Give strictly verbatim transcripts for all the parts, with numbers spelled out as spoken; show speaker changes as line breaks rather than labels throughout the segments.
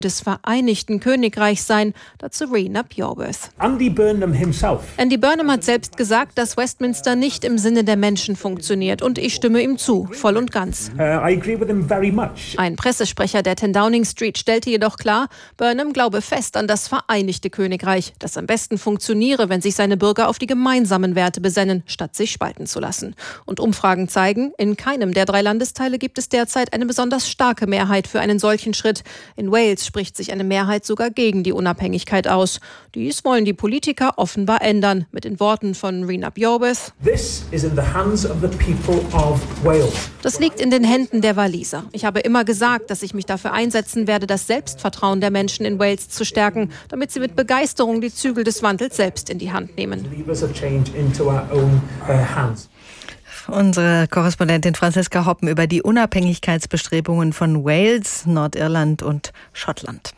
des Vereinigten Königreichs sein. Dazu Rena Bjorworth.
Andy Burnham himself.
Andy Burnham hat selbst gesagt, dass Westminster nicht im Sinne der Menschen funktioniert. Und ich stimme ihm zu, voll und ganz.
Uh, I agree with him very much.
Ein Pressesprecher der zehn Downing Street stellte jedoch klar, Burnham glaube fest an das Vereinigte Königreich, das am besten funktioniere, wenn sich seine Bürger auf die gemeinsamen Werte besennen, statt sich spalten zu lassen. Und Umfragen zeigen, in keinem der drei Landesteile gibt es derzeit eine besonders starke Mehrheit für einen solchen Schritt. In Wales spricht sich eine Mehrheit sogar gegen die Unabhängigkeit aus. Dies wollen die Politiker offenbar ändern. Mit den Worten von Rena Bjorworth.
This is in the hands of the people of Wales.
Das liegt in den Händen der Waliser. Ich habe immer gesagt, dass ich mich dafür einsetzen werde, das Selbstvertrauen der Menschen in Wales zu stärken, damit sie mit Begeisterung die Zügel des Wandels selbst in die Hand nehmen.
Unsere Korrespondentin Franziska Hoppen über die Unabhängigkeitsbestrebungen von Wales, Nordirland und Schottland.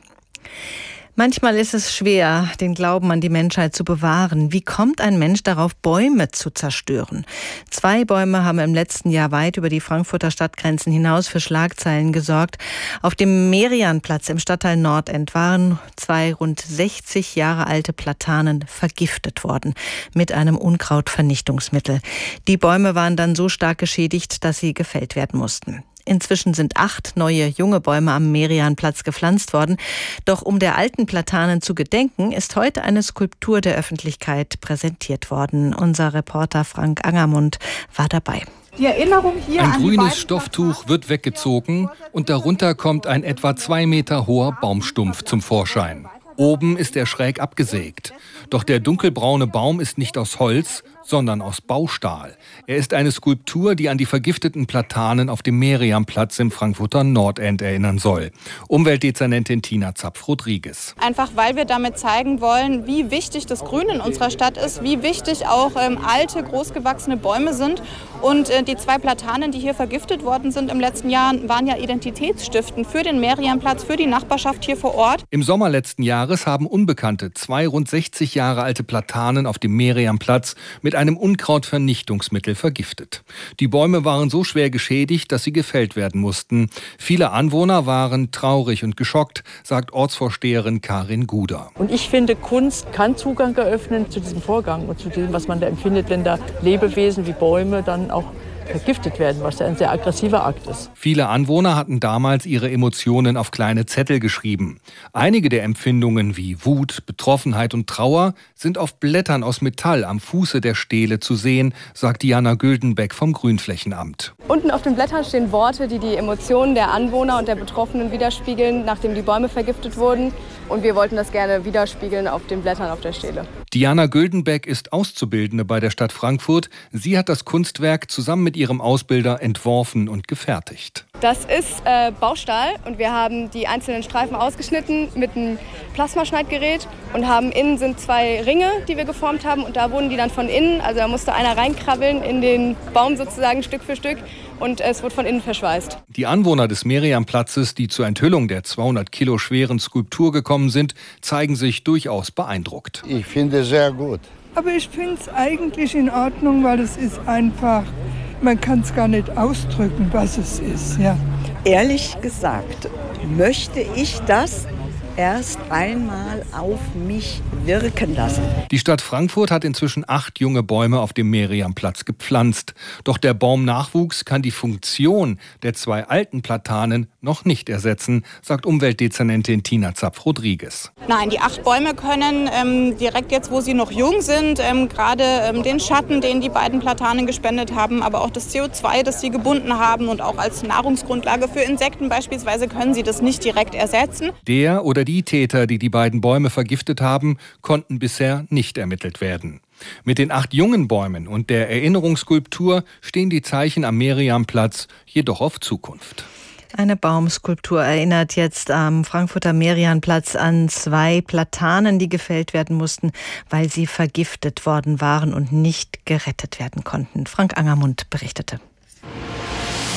Manchmal ist es schwer, den Glauben an die Menschheit zu bewahren. Wie kommt ein Mensch darauf, Bäume zu zerstören? Zwei Bäume haben im letzten Jahr weit über die Frankfurter Stadtgrenzen hinaus für Schlagzeilen gesorgt. Auf dem Merianplatz im Stadtteil Nordend waren zwei rund sechzig Jahre alte Platanen vergiftet worden mit einem Unkrautvernichtungsmittel. Die Bäume waren dann so stark geschädigt, dass sie gefällt werden mussten. Inzwischen sind acht neue junge Bäume am Merianplatz gepflanzt worden. Doch um der alten Platanen zu gedenken, ist heute eine Skulptur der Öffentlichkeit präsentiert worden. Unser Reporter Frank Angermund war dabei.
Die Erinnerung hier
ein
an
grünes Stofftuch wird weggezogen und darunter kommt ein etwa zwei Meter hoher Baumstumpf zum Vorschein. Oben ist er schräg abgesägt. Doch der dunkelbraune Baum ist nicht aus Holz, sondern aus Baustahl. Er ist eine Skulptur, die an die vergifteten Platanen auf dem Merianplatz im Frankfurter Nordend erinnern soll. Umweltdezernentin Tina Zapf-Rodriguez.
Einfach weil wir damit zeigen wollen, wie wichtig das Grün in unserer Stadt ist, wie wichtig auch ähm, alte, großgewachsene Bäume sind. Und äh, die zwei Platanen, die hier vergiftet worden sind im letzten Jahr, waren ja identitätsstiftend für den Merianplatz, für die Nachbarschaft hier vor Ort.
Im Sommer letzten Jahres haben Unbekannte zwei rund sechzig Jahre alte Platanen auf dem Merianplatz mit einem Unkrautvernichtungsmittel vergiftet. Die Bäume waren so schwer geschädigt, dass sie gefällt werden mussten. Viele Anwohner waren traurig und geschockt, sagt Ortsvorsteherin Karin Guder.
Und ich finde, Kunst kann Zugang eröffnen zu diesem Vorgang und zu dem, was man da empfindet, wenn da Lebewesen wie Bäume dann auch vergiftet werden, was ja ein sehr aggressiver Akt ist.
Viele Anwohner hatten damals ihre Emotionen auf kleine Zettel geschrieben. Einige der Empfindungen wie Wut, Betroffenheit und Trauer sind auf Blättern aus Metall am Fuße der Stele zu sehen, sagt Diana Güldenbeck vom Grünflächenamt.
Unten auf den Blättern stehen Worte, die die Emotionen der Anwohner und der Betroffenen widerspiegeln, nachdem die Bäume vergiftet wurden. Und wir wollten das gerne widerspiegeln auf den Blättern auf der Stele.
Diana Güldenbeck ist Auszubildende bei der Stadt Frankfurt. Sie hat das Kunstwerk zusammen mit ihrem Ausbilder entworfen und gefertigt.
Das ist äh, Baustahl und wir haben die einzelnen Streifen ausgeschnitten mit einem Plasmaschneidgerät und haben innen sind zwei Ringe, die wir geformt haben und da wurden die dann von innen, also da musste einer reinkrabbeln in den Baum sozusagen Stück für Stück und es wurde von innen verschweißt.
Die Anwohner des Merianplatzes, die zur Enthüllung der zweihundert Kilo schweren Skulptur gekommen sind, zeigen sich durchaus beeindruckt.
Ich finde es sehr gut.
Aber ich finde es eigentlich in Ordnung, weil es ist einfach, man kann es gar nicht ausdrücken, was es ist. Ja.
Ehrlich gesagt, möchte ich das erst einmal auf mich wirken lassen.
Die Stadt Frankfurt hat inzwischen acht junge Bäume auf dem Merianplatz gepflanzt. Doch der Baumnachwuchs kann die Funktion der zwei alten Platanen noch nicht ersetzen, sagt Umweltdezernentin Tina Zapf-Rodriguez.
Nein, die acht Bäume können ähm, direkt jetzt, wo sie noch jung sind, ähm, gerade ähm, den Schatten, den die beiden Platanen gespendet haben, aber auch das C O zwei, das sie gebunden haben und auch als Nahrungsgrundlage für Insekten beispielsweise, können sie das nicht direkt ersetzen.
Der oder die Täter, die die beiden Bäume vergiftet haben, konnten bisher nicht ermittelt werden. Mit den acht jungen Bäumen und der Erinnerungsskulptur stehen die Zeichen am Merianplatz jedoch auf Zukunft.
Eine Baumskulptur erinnert jetzt am Frankfurter Merianplatz an zwei Platanen, die gefällt werden mussten, weil sie vergiftet worden waren und nicht gerettet werden konnten. Frank Angermund berichtete.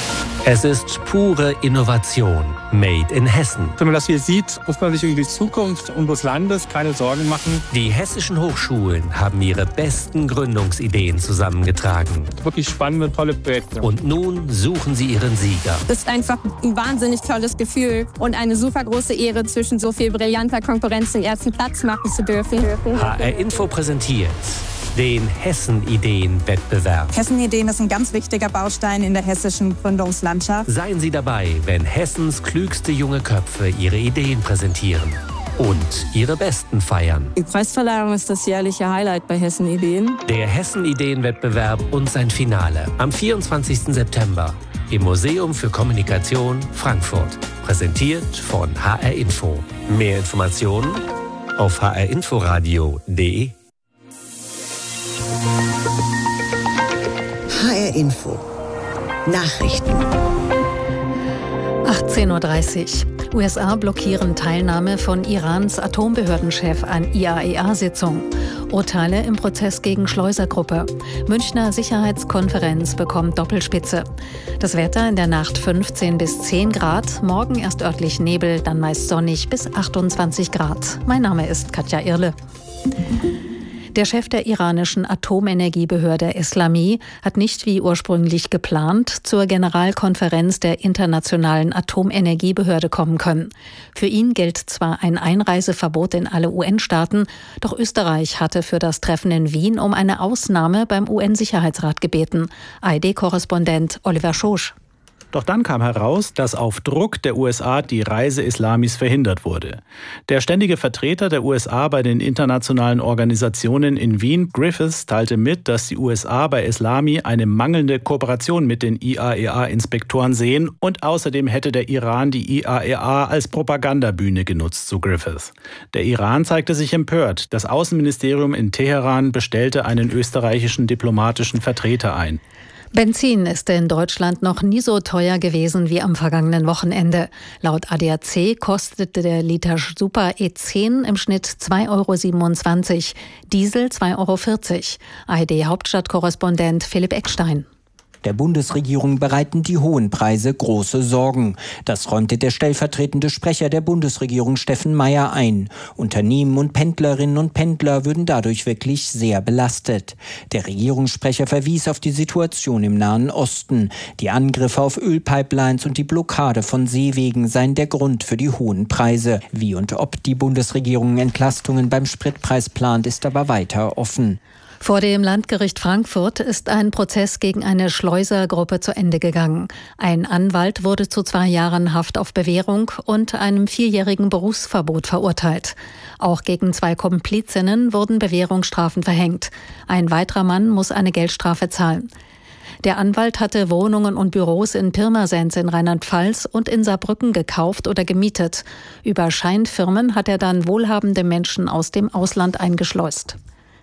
Es ist pure Innovation, made in Hessen.
Wenn man das hier sieht, muss man sich über die Zukunft unseres Landes keine Sorgen machen.
Die hessischen Hochschulen haben ihre besten Gründungsideen zusammengetragen.
Wirklich spannende, tolle Projekte.
Und nun suchen sie ihren Sieger.
Das ist einfach ein wahnsinnig tolles Gefühl und eine super große Ehre, zwischen so viel brillanter Konkurrenz den ersten Platz machen zu dürfen.
H R Info präsentiert den Hessen-Ideen-Wettbewerb.
Hessen-Ideen ist ein ganz wichtiger Baustein in der hessischen Gründungslandschaft.
Seien Sie dabei, wenn Hessens klügste junge Köpfe ihre Ideen präsentieren und ihre besten feiern.
Die Preisverleihung ist das jährliche Highlight bei Hessen-Ideen.
Der Hessen-Ideen-Wettbewerb und sein Finale am vierundzwanzigsten September im Museum für Kommunikation Frankfurt. Präsentiert von H R Info. Mehr Informationen auf h r inforadio punkt de.
H R Info. Nachrichten.
achtzehn Uhr dreißig. U S A blockieren Teilnahme von Irans Atombehördenchef an I A E A-Sitzung. Urteile im Prozess gegen Schleusergruppe. Münchner Sicherheitskonferenz bekommt Doppelspitze. Das Wetter in der Nacht fünfzehn bis zehn Grad. Morgen erst örtlich Nebel, dann meist sonnig bis achtundzwanzig Grad. Mein Name ist Katja Irle. Der Chef der iranischen Atomenergiebehörde Eslami hat nicht wie ursprünglich geplant zur Generalkonferenz der Internationalen Atomenergiebehörde kommen können. Für ihn gilt zwar ein Einreiseverbot in alle U N-Staaten, doch Österreich hatte für das Treffen in Wien um eine Ausnahme beim U N-Sicherheitsrat gebeten. A R D-Korrespondent Oliver Schosch.
Doch dann kam heraus, dass auf Druck der U S A die Reise Eslamis verhindert wurde. Der ständige Vertreter der U S A bei den internationalen Organisationen in Wien, Griffiths, teilte mit, dass die U S A bei Eslami eine mangelnde Kooperation mit den I A E A-Inspektoren sehen und außerdem hätte der Iran die I A E A als Propagandabühne genutzt, so Griffiths. Der Iran zeigte sich empört. Das Außenministerium in Teheran bestellte einen österreichischen diplomatischen Vertreter ein.
Benzin ist in Deutschland noch nie so teuer gewesen wie am vergangenen Wochenende. Laut A D A C kostete der Liter Super E zehn im Schnitt zwei Euro siebenundzwanzig, Diesel zwei Euro vierzig. A R D-Hauptstadtkorrespondent Philipp Eckstein.
Der Bundesregierung bereiten die hohen Preise große Sorgen. Das räumte der stellvertretende Sprecher der Bundesregierung Steffen Meier ein. Unternehmen und Pendlerinnen und Pendler würden dadurch wirklich sehr belastet. Der Regierungssprecher verwies auf die Situation im Nahen Osten. Die Angriffe auf Ölpipelines und die Blockade von Seewegen seien der Grund für die hohen Preise. Wie und ob die Bundesregierung Entlastungen beim Spritpreis plant, ist aber weiter offen.
Vor dem Landgericht Frankfurt ist ein Prozess gegen eine Schleusergruppe zu Ende gegangen. Ein Anwalt wurde zu zwei Jahren Haft auf Bewährung und einem vierjährigen Berufsverbot verurteilt. Auch gegen zwei Komplizinnen wurden Bewährungsstrafen verhängt. Ein weiterer Mann muss eine Geldstrafe zahlen. Der Anwalt hatte Wohnungen und Büros in Pirmasens in Rheinland-Pfalz und in Saarbrücken gekauft oder gemietet. Über Scheinfirmen hat er dann wohlhabende Menschen aus dem Ausland eingeschleust.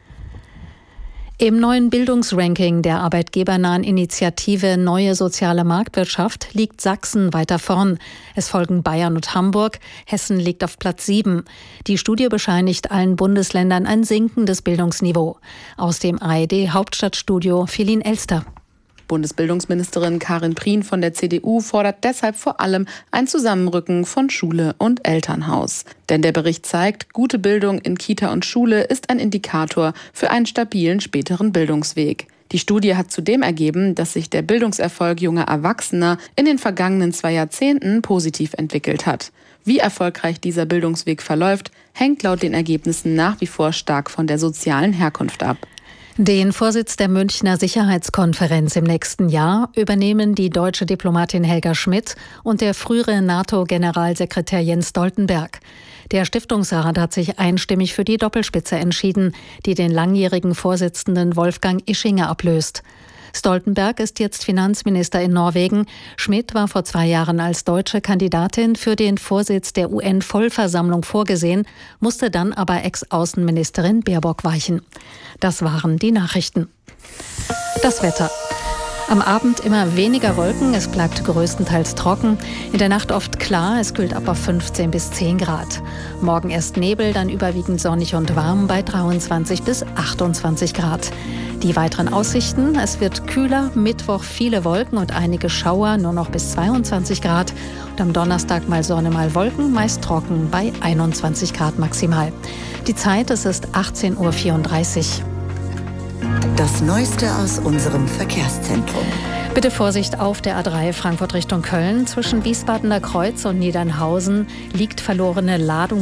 Im neuen Bildungsranking der arbeitgebernahen Initiative Neue Soziale Marktwirtschaft liegt Sachsen weiter vorn. Es folgen Bayern und Hamburg. Hessen liegt auf Platz sieben. Die Studie bescheinigt allen Bundesländern ein sinkendes Bildungsniveau. Aus dem A R D-Hauptstadtstudio Feline Elster.
Bundesbildungsministerin Karin Prien von der C D U fordert deshalb vor allem ein Zusammenrücken von Schule und Elternhaus. Denn der Bericht zeigt, gute Bildung in Kita und Schule ist ein Indikator für einen stabilen späteren Bildungsweg. Die Studie hat zudem ergeben, dass sich der Bildungserfolg junger Erwachsener in den vergangenen zwei Jahrzehnten positiv entwickelt hat. Wie erfolgreich dieser Bildungsweg verläuft, hängt laut den Ergebnissen nach wie vor stark von der sozialen Herkunft ab.
Den Vorsitz der Münchner Sicherheitskonferenz im nächsten Jahr übernehmen die deutsche Diplomatin Helga Schmidt und der frühere NATO-Generalsekretär Jens Stoltenberg. Der Stiftungsrat hat sich einstimmig für die Doppelspitze entschieden, die den langjährigen Vorsitzenden Wolfgang Ischinger ablöst. Stoltenberg ist jetzt Finanzminister in Norwegen. Schmidt war vor zwei Jahren als deutsche Kandidatin für den Vorsitz der U N-Vollversammlung vorgesehen, musste dann aber Ex-Außenministerin Baerbock weichen. Das waren die Nachrichten. Das Wetter. Am Abend immer weniger Wolken, es bleibt größtenteils trocken. In der Nacht oft klar, es kühlt ab auf fünfzehn bis zehn Grad. Morgen erst Nebel, dann überwiegend sonnig und warm bei dreiundzwanzig bis achtundzwanzig Grad. Die weiteren Aussichten: Es wird kühler, Mittwoch viele Wolken und einige Schauer, nur noch bis zweiundzwanzig Grad. Und am Donnerstag mal Sonne, mal Wolken, meist trocken bei einundzwanzig Grad maximal. Die Zeit, es ist achtzehn Uhr vierunddreißig.
Das Neueste aus unserem Verkehrszentrum.
Bitte Vorsicht auf der A drei Frankfurt Richtung Köln. Zwischen Wiesbadener Kreuz und Niedernhausen liegt verlorene Ladung